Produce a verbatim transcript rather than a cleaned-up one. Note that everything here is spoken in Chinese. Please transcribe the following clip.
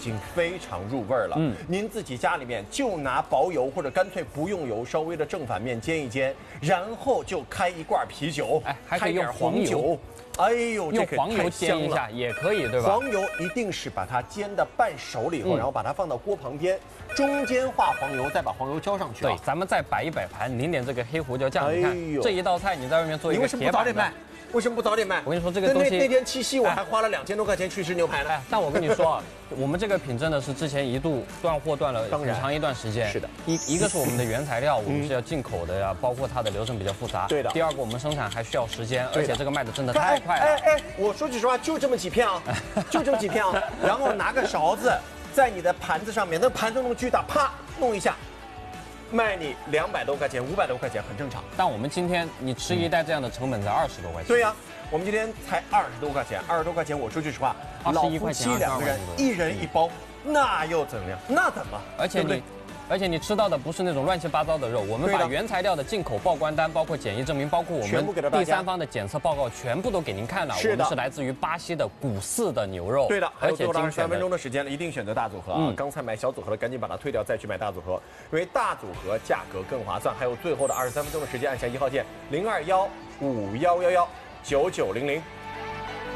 经非常入味了。嗯，您自己家里面就拿薄油或者干脆不用油，稍微的正反面煎一煎，然后就开一罐啤酒， 哎，还可以用黄油。 哎呦， 用黄油煎一下也可以，对吧？ 黄油一定是把它煎的半熟了以后，嗯、然后把它放到锅旁边，中间化黄油，再把黄油浇上去、啊。 对，咱们再摆一摆盘，淋点这个黑胡椒酱。哎、你看这一道菜，你在外面做一个铁板的。 为什么不早点卖？ 我跟你说，这个东西那那天七夕我还花了两千多块钱去吃牛排呢。 哎，但我跟你说啊，我们这个品真的是之前一度断货断了很长一段时间。 是的， 一一个是我们的原材料，我们是要进口的呀，包括它的流程比较复杂。 对的。 第二个，我们生产还需要时间，而且这个卖的真的太快了。 哎哎，我说句实话，就这么几片啊，就这么几片啊，然后拿个勺子在你的盘子上面，那盘子那么巨大，啪弄一下。 卖你两百多块钱、五百多块钱很正常， 但我们今天你吃一袋这样的成本才二十多块钱。 对呀、啊，我们今天才二十多块钱，二十多块钱，我说句实话，老夫妻两个人一人一包，那又怎么样？那怎么？ 而且你，而且你吃到的不是那种乱七八糟的肉，我们把原材料的进口报关单，包括检疫证明，包括我们第三方的检测报告，全部都给您看了。 是的， 我们是来自于巴西的古寺的牛肉。 对的， 而且精选三分钟的时间了，一定选择大组合啊！嗯、刚才买小组合的，赶紧把它退掉，再去买大组合，因为大组合价格更划算。还有最后的二十三分钟的时间，按下一号键零二幺五幺幺幺九九零零。